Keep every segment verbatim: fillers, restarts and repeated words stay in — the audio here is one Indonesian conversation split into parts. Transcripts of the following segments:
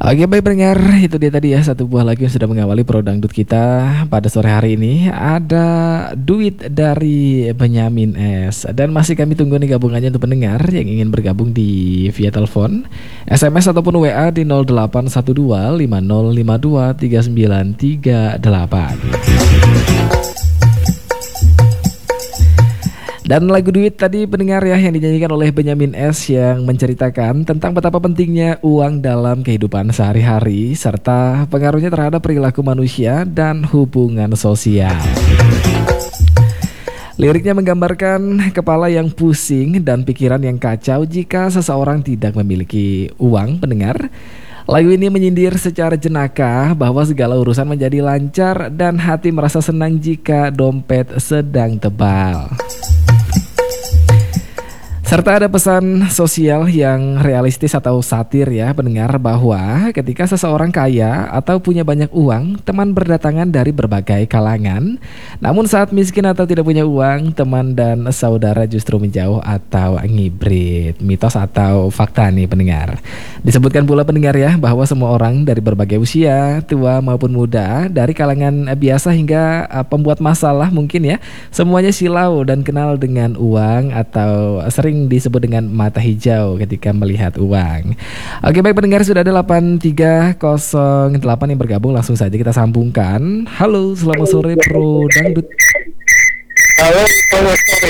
Oke baik pendengar, itu dia tadi ya satu buah lagu yang sudah mengawali Pro Dangdut kita pada sore hari ini. Ada Duit dari Benyamin S. Dan masih kami tunggu nih gabungannya untuk pendengar yang ingin bergabung di via telepon, S M S ataupun W A di nol delapan satu dua lima nol lima dua tiga sembilan tiga delapan. Dan lagu Duit tadi pendengar ya yang dinyanyikan oleh Benyamin S yang menceritakan tentang betapa pentingnya uang dalam kehidupan sehari-hari serta pengaruhnya terhadap perilaku manusia dan hubungan sosial. Liriknya menggambarkan kepala yang pusing dan pikiran yang kacau jika seseorang tidak memiliki uang pendengar. Lagu ini menyindir secara jenaka bahwa segala urusan menjadi lancar dan hati merasa senang jika dompet sedang tebal. Serta ada pesan sosial yang realistis atau satir ya pendengar, bahwa ketika seseorang kaya atau punya banyak uang, teman berdatangan dari berbagai kalangan. Namun saat miskin atau tidak punya uang, teman dan saudara justru menjauh atau ngibrit. Mitos atau fakta nih pendengar. Disebutkan pula pendengar ya bahwa semua orang dari berbagai usia, tua maupun muda, dari kalangan biasa hingga uh, pembuat masalah mungkin ya, semuanya silau dan kenal dengan uang atau sering disebut dengan mata hijau ketika melihat uang. Oke baik pendengar, sudah ada delapan tiga nol delapan yang bergabung, langsung saja kita sambungkan. Halo, selamat sore Pro Dangdut. Halo, selamat sore.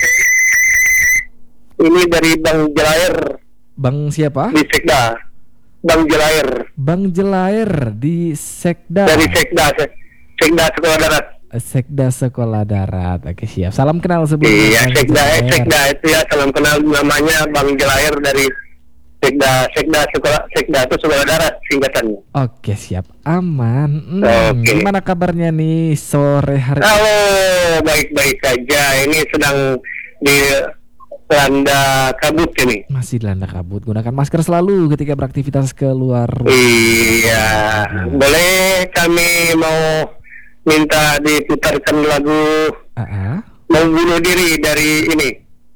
Ini dari Bang Jelair. Bang siapa? Di Sekda. Bang Jelair. Bang Jelair di Sekda. Dari Sekda, Sekda Sekolah Darat. Sekda Sekolah Darat. Oke siap. Salam kenal sebelumnya. Iya, Sekda, eh, Sekda itu ya, salam kenal, namanya Bang Jelair dari Sekda, Sekda Sekolah, Sekda itu Sekolah Darat singkatannya. Oke siap, aman. Hmm, Oke. Gimana kabarnya nih sore hari? Halo, baik-baik saja. Ini sedang di landa kabut ini. Masih dilanda kabut. Gunakan masker selalu ketika beraktivitas keluar rumah. Iya, boleh kami mau minta diputarkan lagu uh-uh. Mau bunuh diri dari ini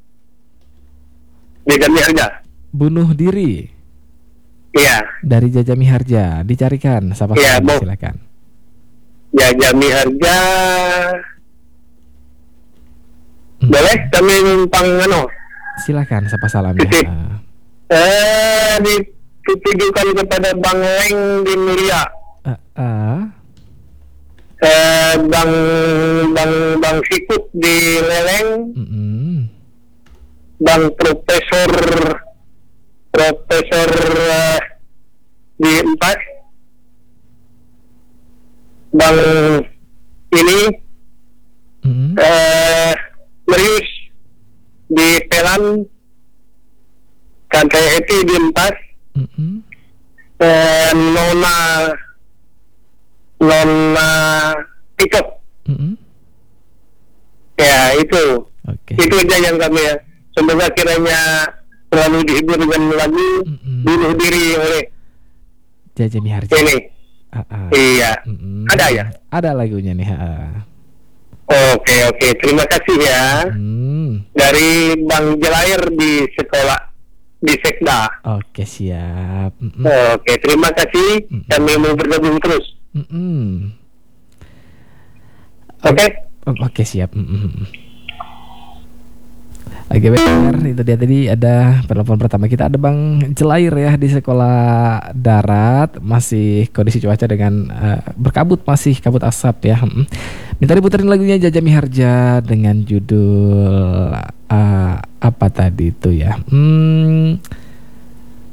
Jaja Miharja. Bunuh diri. Iya. Dari Jaja Miharja. Dicarikan siapa ya, saja silakan. Jaja Miharja. Hmm. Boleh kami numpang ano? Silakan siapa salamnya. Uh. Eh ditujukan kepada Bang Leng di Mulia. Uh-uh. Eh, bang bang bang Sikut di Leleng, mm-hmm. Bang Profesor Profesor uh, di Empat, Bang ini mm-hmm. eh, Marius di Pelan, Kantai Eti di Empat, mm-hmm. eh, Nona Nona Pikop. Mm-hmm. Ya itu. Okay. Itu aja yang kami ya. Semoga kiranya selalu dihibur dengan lagu mm-hmm. Bunuh Diri oleh Jaja Miharja. Ini. Uh-uh. Iya. Mm-hmm. Ada ya? Ada lagunya nih. Uh. Oke oke. Terima kasih ya. Mm. Dari Bang Jelair di sekolah di Sekda. Oke siap. Mm-hmm. Oke terima kasih. Mm-hmm. Kami mau bergabung terus. Mm-hmm. Oke. Okay. Oke okay, siap. Mm-hmm. Oke benar, itu dia tadi ada penelpon pertama kita, ada Bang Jelair ya di Sekolah Darat. Masih kondisi cuaca dengan uh, berkabut, masih kabut asap ya. Mm-hmm. Minta diputerin lagunya Jaja Miharja dengan judul uh, apa tadi itu ya? Hmm